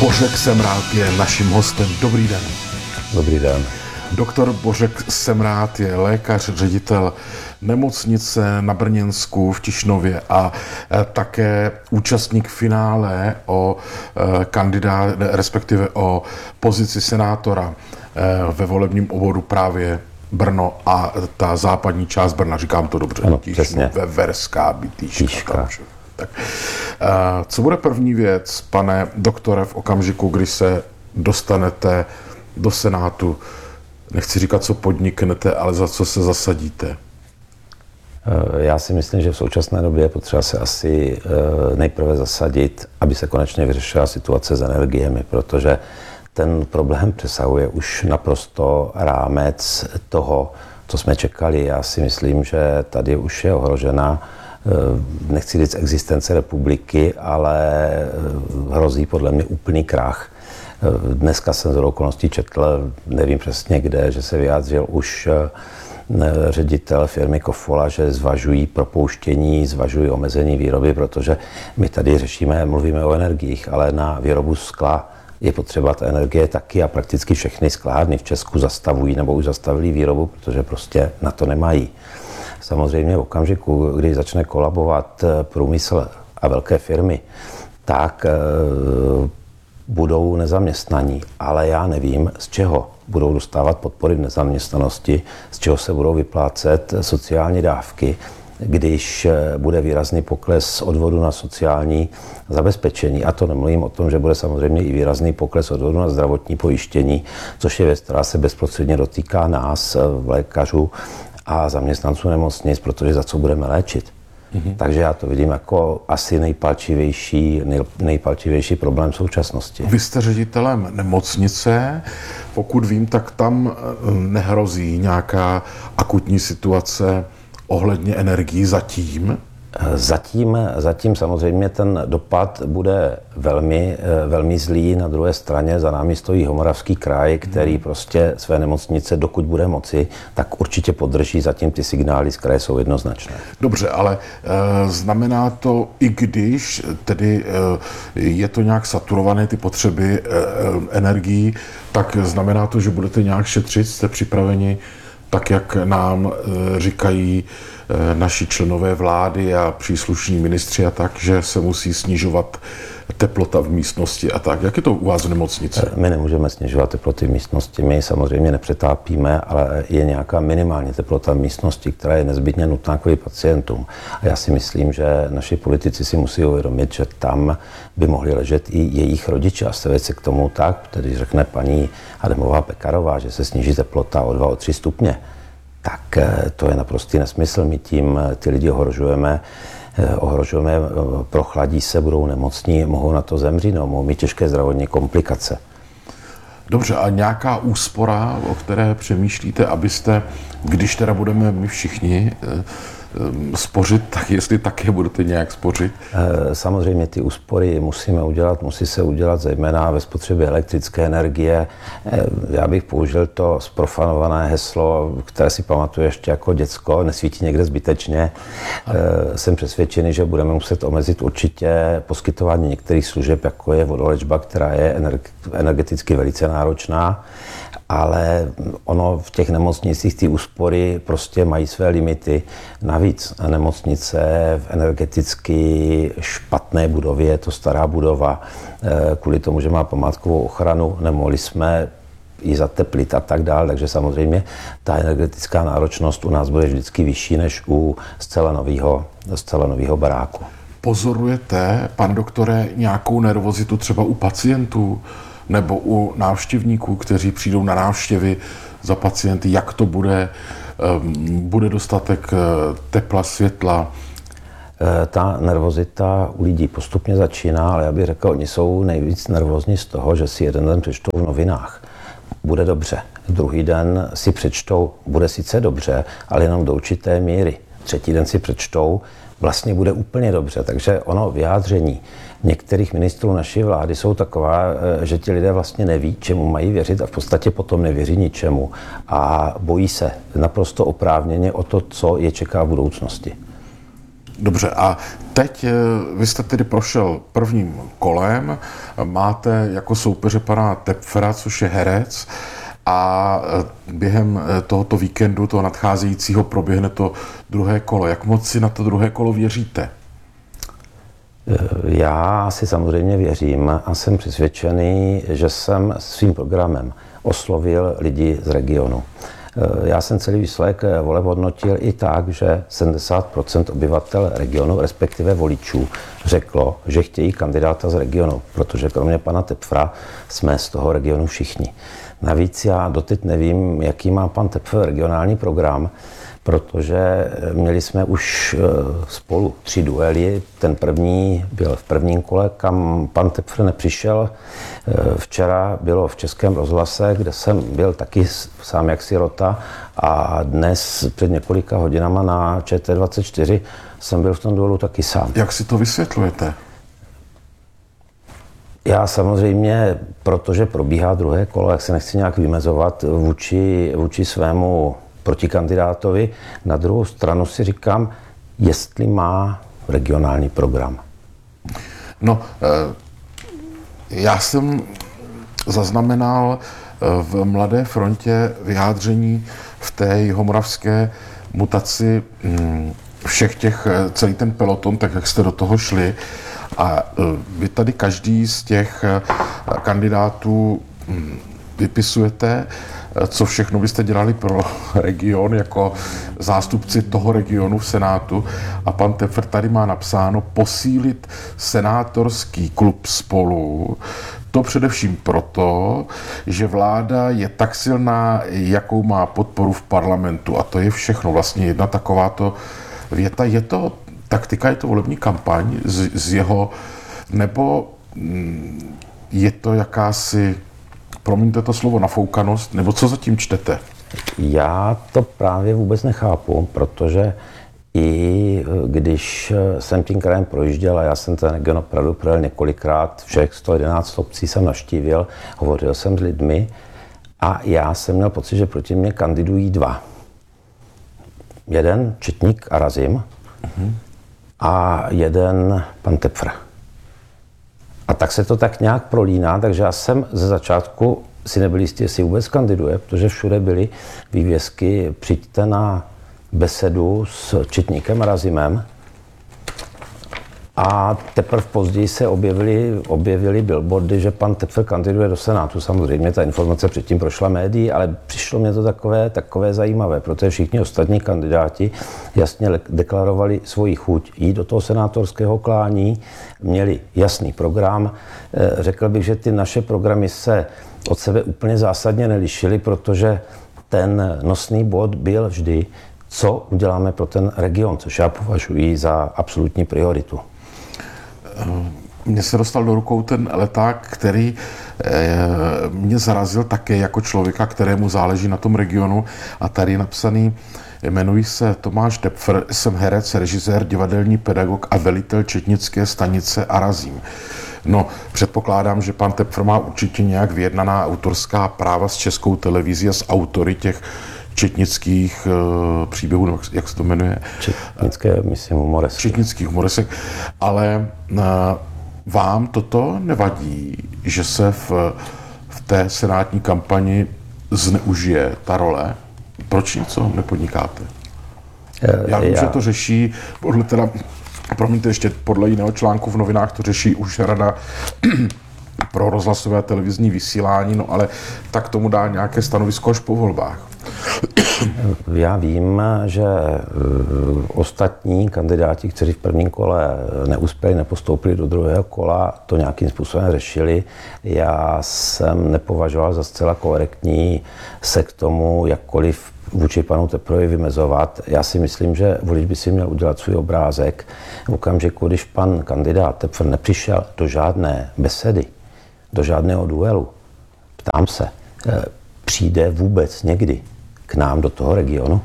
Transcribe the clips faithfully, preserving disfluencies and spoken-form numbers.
Bořek Semrád je naším hostem. Dobrý den. Dobrý den. Doktor Bořek Semrád je lékař, ředitel nemocnice na Brněnsku v Tišnově a také účastník finále o kandidát, respektive o pozici senátora ve volebním obvodu právě Brno a ta západní část Brna, říkám to dobře, ano, Tišnov, Veverská, Bytýška. Tak. Co bude první věc, pane doktore, v okamžiku, kdy se dostanete do Senátu? Nechci říkat, co podniknete, ale za co se zasadíte? Já si myslím, že v současné době je potřeba se asi nejprve zasadit, aby se konečně vyřešila situace s energiemi, protože ten problém přesahuje už naprosto rámec toho, co jsme čekali. Já si myslím, že tady už je ohrožena, nechci říct existence republiky, ale hrozí podle mě úplný krach. Dneska jsem z okolností četl, nevím přesně kde, že se vyjádřil už ředitel firmy Kofola, že zvažují propouštění, zvažují omezení výroby, protože my tady řešíme, mluvíme o energiích, ale na výrobu skla je potřeba ta energie taky a prakticky všechny sklárny v Česku zastavují nebo už zastavili výrobu, protože prostě na to nemají. Samozřejmě v okamžiku, kdy začne kolabovat průmysl a velké firmy, tak budou nezaměstnaní, ale já nevím, z čeho budou dostávat podpory v nezaměstnanosti, z čeho se budou vyplácet sociální dávky, když bude výrazný pokles odvodu na sociální zabezpečení. A to nemluvím o tom, že bude samozřejmě i výrazný pokles odvodu na zdravotní pojištění, což je věc, která se bezprostředně dotýká nás, lékařů a zaměstnanců nemocnic, protože za co budeme léčit. Mm-hmm. Takže já to vidím jako asi nejpalčivější, nej, nejpalčivější problém současnosti. Vy jste ředitelem nemocnice. Pokud vím, tak tam nehrozí nějaká akutní situace ohledně energií zatím? Zatím, zatím samozřejmě ten dopad bude velmi, velmi zlý. Na druhé straně za námi stojí Jihomoravský kraj, který prostě své nemocnice, dokud bude moci, tak určitě podrží. Zatím ty signály z kraje jsou jednoznačné. Dobře, ale e, znamená to, i když tedy e, je to nějak saturované, ty potřeby e, energií, tak znamená to, že budete nějak šetřit? Jste připraveni, tak jak nám e, říkají naši členové vlády a příslušní ministři a tak, že se musí snižovat teplota v místnosti a tak. Jak je to u vás v nemocnici? My nemůžeme snižovat teploty v místnosti, my samozřejmě nepřetápíme, ale je nějaká minimální teplota v místnosti, která je nezbytně nutná kvůli pacientům. A já si myslím, že naši politici si musí uvědomit, že tam by mohli ležet i jejich rodiče a stavět se k tomu tak, tedy řekne paní Adamová Pekarová, že se sníží teplota o dva, o tři stupně. Tak to je naprostý nesmysl. My tím ty lidi ohrožujeme, ohrožujeme, prochladí se, budou nemocní, mohou na to zemřít, no, mohou mít těžké zdravotní komplikace. Dobře, a nějaká úspora, o které přemýšlíte, abyste, když teda budeme my všichni spořit, tak jestli také budete nějak spořit? Samozřejmě ty úspory musíme udělat, musí se udělat zejména ve spotřebě elektrické energie. Já bych použil to zprofanované heslo, které si pamatuju ještě jako děcko, nesvítí někde zbytečně. Jsem přesvědčený, že budeme muset omezit určitě poskytování některých služeb, jako je vodoléčba, která je energeticky velice náročná. Ale ono v těch nemocnicích ty úspory prostě mají své limity. Navíc nemocnice v energeticky špatné budově, je to stará budova, kvůli tomu, že má památkovou ochranu, nemohli jsme ji zateplit a tak dále, takže samozřejmě ta energetická náročnost u nás bude vždycky vyšší než u zcela nového, zcela nového baráku. Pozorujete, pan doktore, nějakou nervozitu třeba u pacientů nebo u návštěvníků, kteří přijdou na návštěvy za pacienty, jak to bude, bude dostatek tepla, světla? Ta nervozita u lidí postupně začíná, ale já bych řekl, oni jsou nejvíc nervózní z toho, že si jeden den přečtou v novinách. Bude dobře. Druhý den si přečtou, bude sice dobře, ale jenom do určité míry. Třetí den si přečtou, vlastně bude úplně dobře. Takže ono vyjádření některých ministrů naší vlády jsou taková, že ti lidé vlastně neví, čemu mají věřit a v podstatě potom nevěří ničemu a bojí se naprosto oprávněně o to, co je čeká v budoucnosti. Dobře, a teď eh, vy jste tedy prošel prvním kolem, máte jako soupeře pana Töpfera, což je herec, a eh, během eh, tohoto víkendu, toho nadcházejícího, proběhne to druhé kolo. Jak moc si na to druhé kolo věříte? Já si samozřejmě věřím a jsem přesvědčený, že jsem svým programem oslovil lidi z regionu. Já jsem celý výsledek voleb hodnotil i tak, že sedmdesát procent obyvatel regionu, respektive voličů, řeklo, že chtějí kandidáta z regionu, protože kromě pana Töpfera jsme z toho regionu všichni. Navíc já doteď nevím, jaký má pan Töpfer regionální program, protože měli jsme už spolu tři duely. Ten první byl v prvním kole, kam pan Töpfer nepřišel. Včera bylo v Českém rozhlase, kde jsem byl taky sám jak sirota, a dnes před několika hodinama na Č T dvacet čtyři jsem byl v tom duelu taky sám. Jak si to vysvětlujete? Já samozřejmě, protože probíhá druhé kolo, jak se nechci nějak vymezovat vůči, vůči svému protikandidátovi. Na druhou stranu si říkám, jestli má regionální program. No, já jsem zaznamenal v Mladé frontě vyjádření v té jihomoravské mutaci všech těch, celý ten peloton, tak jak jste do toho šli. A vy tady každý z těch kandidátů vypisujete, co všechno byste dělali pro region jako zástupci toho regionu v Senátu. A pan Töpfer tady má napsáno posílit senátorský klub Spolu. To především proto, že vláda je tak silná, jakou má podporu v parlamentu. A to je všechno. Vlastně jedna takováto věta. Je to taktika, je to volební kampaň z, z jeho, nebo je to jakási, promiňte to slovo, nafoukanost, nebo co zatím čtete? Já to právě vůbec nechápu, protože i když jsem tím krajem projížděl, a já jsem ten region opravdu projel několikrát, všech sto jedenáct obcí jsem navštívil, hovořil jsem s lidmi a já jsem měl pocit, že proti mě kandidují dva. Jeden Četník a Razim, uh-huh. a jeden pan Töpfer. A tak se to tak nějak prolíná, takže já jsem ze začátku si nebyl jistý, jestli vůbec kandiduje, protože všude byly vývězky, přijďte na besedu s Četníkem a Razimem. A teprve později se objevily, objevily billboardy, že pan Töpfer kandiduje do Senátu. Samozřejmě ta informace předtím prošla médií, ale přišlo mě to takové, takové zajímavé, protože všichni ostatní kandidáti jasně deklarovali svoji chuť jít do toho senátorského klání, měli jasný program. Řekl bych, že ty naše programy se od sebe úplně zásadně nelišily, protože ten nosný bod byl vždy, co uděláme pro ten region, což já považuji za absolutní prioritu. Mně se dostal do rukou ten leták, který mě zarazil také jako člověka, kterému záleží na tom regionu, a tady je napsaný, jmenuji se Tomáš Töpfer, jsem herec, režisér, divadelní pedagog a velitel četnické stanice Arazím. No, předpokládám, že pan Töpfer má určitě nějak vyjednaná autorská práva s Českou televizí a s autory těch četnických uh, příběhů, jak se to jmenuje? Četnické, myslím, humoresky. Četnických humoresek, ale uh, vám toto nevadí, že se v, v té senátní kampani zneužije ta role? Proč něco nepodnikáte? Já vím, Já... že to řeší podle teda, promiňte, ještě podle jiného článku v novinách to řeší už Rada pro rozhlasové a televizní vysílání, no ale tak tomu dá nějaké stanovisko až po volbách. Já vím, že ostatní kandidáti, kteří v prvním kole neuspěli, nepostoupili do druhého kola, to nějakým způsobem řešili. Já jsem nepovažoval za zcela korektní se k tomu jakkoliv vůči panu Töpferovi vymezovat. Já si myslím, že volič by si měl udělat svůj obrázek. V okamžiku, když pan kandidát Töpfer nepřišel do žádné besedy, do žádného duelu, ptám se, přijde vůbec někdy k nám do toho regionu?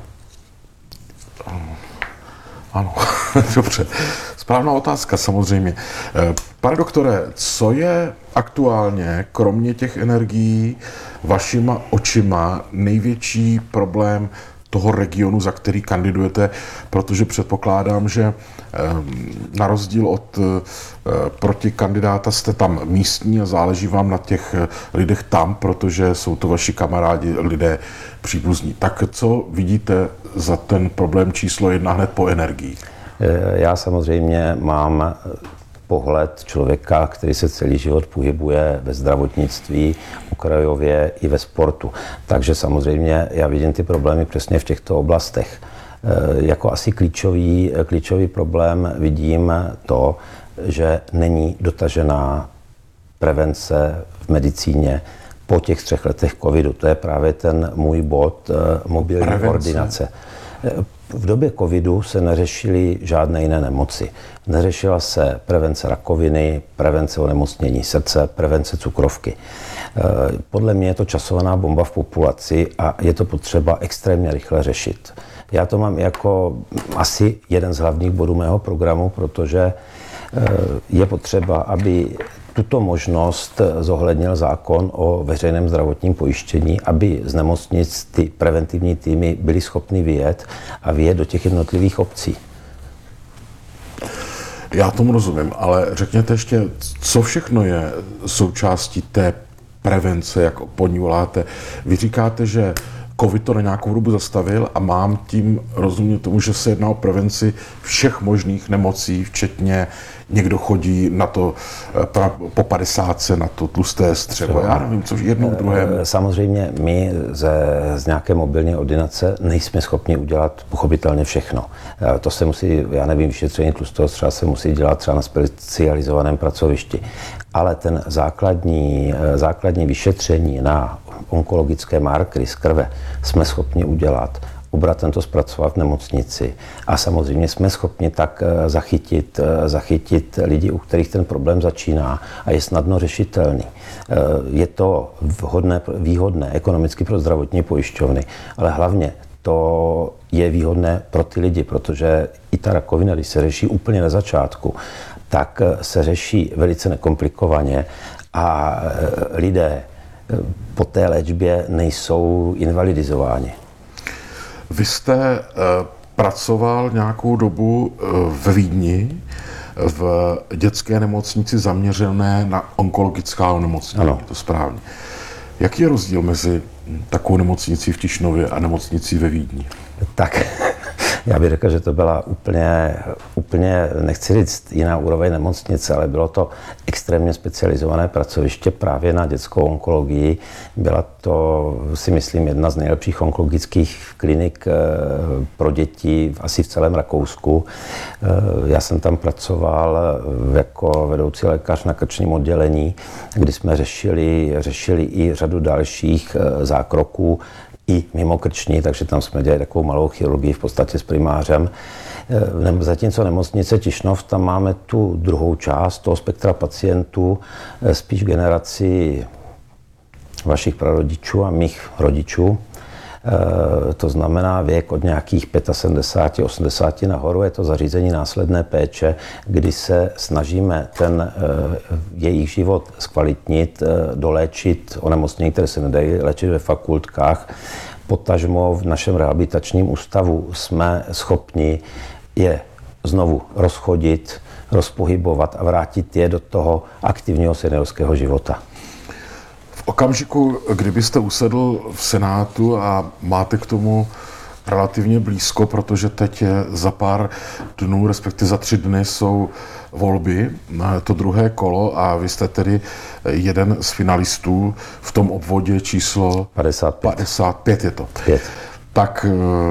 Ano, dobře. Správná otázka samozřejmě. Pane doktore, co je aktuálně, kromě těch energií, vašima očima největší problém toho regionu, za který kandidujete, protože předpokládám, že na rozdíl od protikandidáta jste tam místní a záleží vám na těch lidech tam, protože jsou to vaši kamarádi, lidé příbuzní. Tak co vidíte za ten problém číslo jedna hned po energii? Já samozřejmě mám pohled člověka, který se celý život pohybuje ve zdravotnictví, okrajově i ve sportu. Takže samozřejmě já vidím ty problémy přesně v těchto oblastech. Jako asi klíčový, klíčový problém vidím to, že není dotažená prevence v medicíně po těch třech letech covidu. To je právě ten můj bod mobilní prevence. Koordinace. V době covidu se neřešily žádné jiné nemoci. Neřešila se prevence rakoviny, prevence onemocnění srdce, prevence cukrovky. Podle mě je to časovaná bomba v populaci a je to potřeba extrémně rychle řešit. Já to mám jako asi jeden z hlavních bodů mého programu, protože je potřeba, aby tuto možnost zohlednil zákon o veřejném zdravotním pojištění, aby z nemocnic ty preventivní týmy byly schopny vyjet a vyjet do těch jednotlivých obcí. Já tomu rozumím, ale řekněte ještě, co všechno je součástí té prevence, jak po ní voláte. Vy říkáte, že covid to na nějakou dobu zastavil a mám tím rozumět tomu, že se jedná o prevenci všech možných nemocí, včetně někdo chodí na to po padesátce, na to tlusté střevo. Já nevím, co jednou, druhém. Samozřejmě my ze, z nějaké mobilní ordinace nejsme schopni udělat pochopitelně všechno. To se musí, já nevím, vyšetření tlustého střeva se musí dělat třeba na specializovaném pracovišti. Ale ten základní, základní vyšetření na onkologické markery z krve jsme schopni udělat. Obratem to zpracovat v nemocnici. A samozřejmě jsme schopni tak zachytit, zachytit lidi, u kterých ten problém začíná a je snadno řešitelný. Je to vhodné, výhodné ekonomicky pro zdravotní pojišťovny, ale hlavně to je výhodné pro ty lidi, protože i ta rakovina, když se řeší úplně na začátku, tak se řeší velice nekomplikovaně a lidé po té léčbě nejsou invalidizováni. Vy jste uh, pracoval nějakou dobu uh, ve Vídni v dětské nemocnici zaměřené na onkologická onemocnění, je to správně. Jaký je rozdíl mezi takovou nemocnicí v Tišnově a nemocnicí ve Vídni? Tak, já bych řekl, že to byla úplně, úplně, nechci říct jiná úroveň nemocnice, ale bylo to extrémně specializované pracoviště právě na dětskou onkologii. Byla to, si myslím, jedna z nejlepších onkologických klinik pro děti asi v celém Rakousku. Já jsem tam pracoval jako vedoucí lékař na krčním oddělení, kdy jsme řešili, řešili i řadu dalších zákroků, i mimo krční, takže tam jsme dělali takovou malou chirurgii v podstatě s primářem. Zatímco nemocnice Tišnov, tam máme tu druhou část toho spektra pacientů, spíš generaci vašich prarodičů a mých rodičů. To znamená věk od nějakých sedmdesáti pěti, osmdesáti nahoru, je to zařízení následné péče, kdy se snažíme ten jejich život zkvalitnit, doléčit onemocnění, které se nedají léčit ve fakultkách. Potažmo v našem rehabilitačním ústavu jsme schopni je znovu rozchodit, rozpohybovat a vrátit je do toho aktivního seniorského života. V okamžiku, kdybyste usedl v Senátu a máte k tomu relativně blízko, protože teď je za pár dnů, respektive za tři dny jsou volby, to druhé kolo a vy jste tedy jeden z finalistů v tom obvodě číslo padesát pět. padesát pět je to. Pět. Tak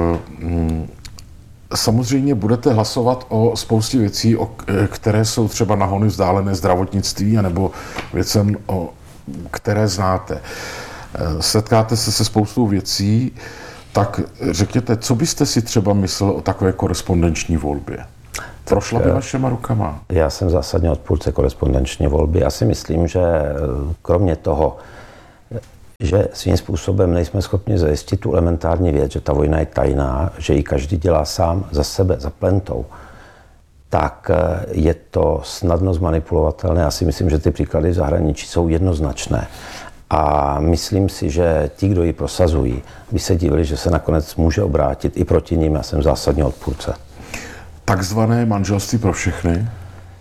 samozřejmě budete hlasovat o spoustě věcí, o které jsou třeba na hony vzdálené zdravotnictví, anebo věcem, o které znáte. Setkáte se se spoustou věcí, tak řekněte, co byste si třeba myslel o takové korespondenční volbě? Prošla by vašema rukama? Já jsem zásadně odpůrce korespondenční volby. Já si myslím, že kromě toho, že svým způsobem nejsme schopni zajistit tu elementární věc, že ta vojna je tajná, že ji každý dělá sám za sebe, za plentou, tak je to snadno zmanipulovatelné. Já si myslím, že ty příklady v zahraničí jsou jednoznačné. A myslím si, že ti, kdo ji prosazují, by se divili, že se nakonec může obrátit i proti nim. Já jsem zásadně odpůrce. Takzvané manželství pro všechny? E,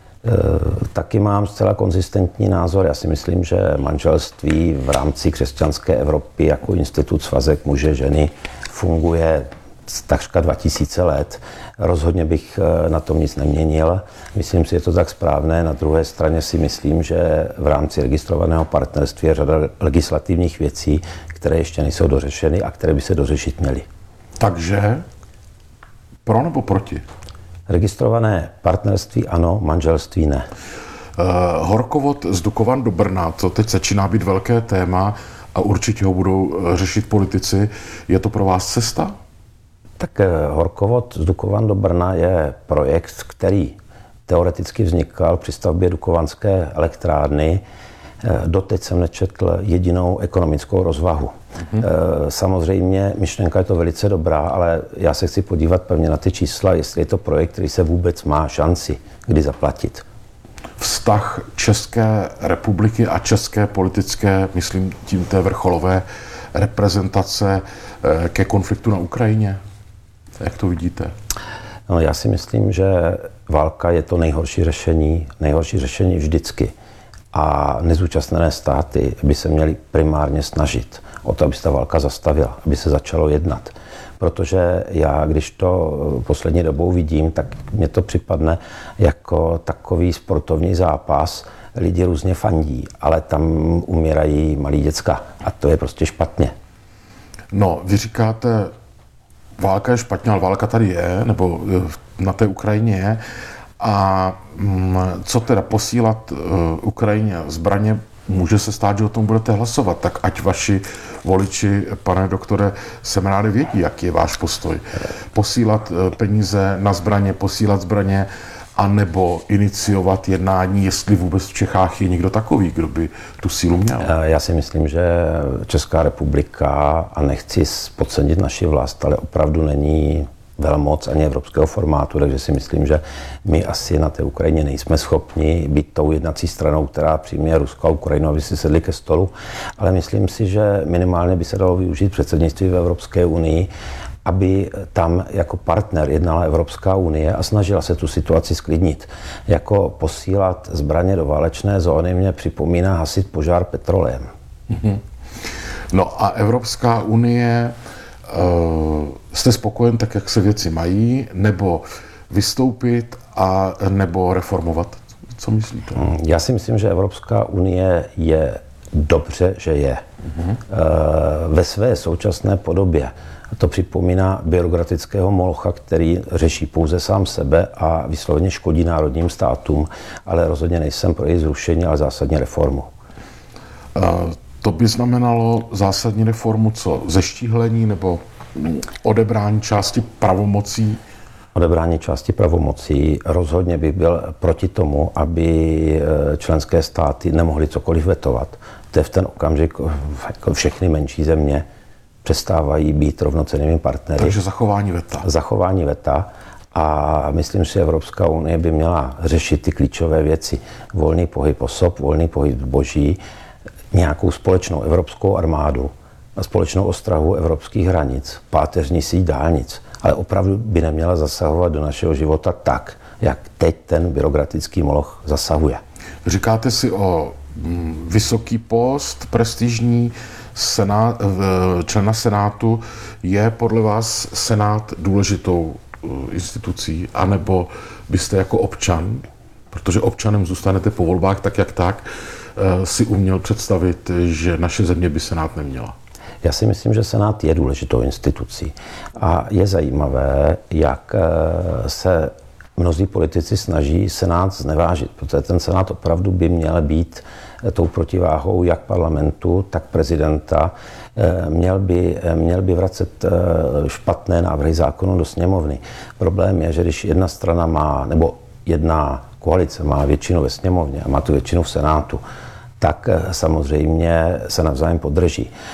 taky mám zcela konzistentní názor. Já si myslím, že manželství v rámci křesťanské Evropy jako institut svazek muže ženy funguje takřka dva tisíce let. Rozhodně bych na tom nic neměnil. Myslím si, že je to tak správné. Na druhé straně si myslím, že v rámci registrovaného partnerství je řada legislativních věcí, které ještě nejsou dořešeny a které by se dořešit měly. Takže pro nebo proti? Registrované partnerství ano, manželství ne. Uh, horkovod z Dukovan do Brna, to teď začíná být velké téma a určitě ho budou řešit politici. Je to pro vás cesta? Tak horkovod z Dukovan do Brna je projekt, který teoreticky vznikal při stavbě Dukovanské elektrárny. Doteď jsem nečetl jedinou ekonomickou rozvahu. Mm-hmm. Samozřejmě myšlenka je to velice dobrá, ale já se chci podívat pevně na ty čísla, jestli je to projekt, který se vůbec má šanci kdy zaplatit. Vztah České republiky a české politické, myslím tím té vrcholové reprezentace ke konfliktu na Ukrajině. Jak to vidíte? No, já si myslím, že válka je to nejhorší řešení, nejhorší řešení vždycky. A nezúčastněné státy by se měly primárně snažit o to, aby se ta válka zastavila, aby se začalo jednat. Protože já, když to poslední dobou vidím, tak mně to připadne jako takový sportovní zápas. Lidi různě fandí, ale tam umírají malí děcka a to je prostě špatně. No, vy říkáte, válka je špatně, ale válka tady je, nebo na té Ukrajině je. A co teda posílat Ukrajině zbraně, může se stát, že o tom budete hlasovat, tak ať vaši voliči, pane doktore Semeráde, vědí, jaký je váš postoj. Posílat peníze na zbraně, posílat zbraně, anebo iniciovat jednání, jestli vůbec v Čechách je někdo takový, kdo by tu sílu měl. Já si myslím, že Česká republika, a nechci podcenit naši vlast, ale opravdu není velmoc ani evropského formátu, takže si myslím, že my asi na té Ukrajině nejsme schopni být tou jednací stranou, která přijme Rusko a Ukrajinu, aby si sedli ke stolu, ale myslím si, že minimálně by se dalo využít předsednictví v Evropské unii, aby tam jako partner jednala Evropská unie a snažila se tu situaci sklidnit. Jako posílat zbraně do válečné zóny mě připomíná hasit požár petrolejem. Mm-hmm. No a Evropská unie, uh, jste spokojen tak, jak se věci mají, nebo vystoupit a nebo reformovat? Co myslíte? Já si myslím, že Evropská unie je dobře, že je. Mm-hmm. Uh, ve své současné podobě. To připomíná byrokratického molocha, který řeší pouze sám sebe a vysloveně škodí národním státům, ale rozhodně nejsem pro její zrušení, ale zásadní reformu. Uh, to by znamenalo zásadní reformu co? Zeštíhlení nebo odebrání části pravomocí? Odebrání části pravomocí. Rozhodně bych byl proti tomu, aby členské státy nemohly cokoliv vetovat. To je v ten okamžik jako všechny menší země přestávají být rovnocennými partnery. Takže zachování veta. Zachování veta. A myslím si, že Evropská unie by měla řešit ty klíčové věci. Volný pohyb osob, volný pohyb zboží, nějakou společnou evropskou armádu, společnou ostrahu evropských hranic, páteřní síť dálnic, ale opravdu by neměla zasahovat do našeho života tak, jak teď ten byrokratický moloch zasahuje. Říkáte si o mm, vysoký post, prestižní senát, člena Senátu. Je podle vás Senát důležitou institucí, anebo byste jako občan, protože občanem zůstanete po volbách tak, jak tak, si uměl představit, že naše země by Senát neměla? Já si myslím, že Senát je důležitou institucí a je zajímavé, jak se mnozí politici snaží Senát znevážit, protože ten Senát opravdu by měl být tou protiváhou jak parlamentu, tak prezidenta. Měl by, měl by vracet špatné návrhy zákonů do sněmovny. Problém je, že když jedna strana má, nebo jedna koalice má většinu ve sněmovně a má tu většinu v Senátu, tak samozřejmě se navzájem podrží.